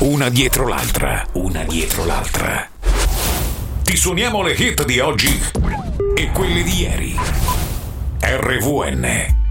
una dietro l'altra, una dietro l'altra. Ti suoniamo le hit di oggi e quelle di ieri. RVN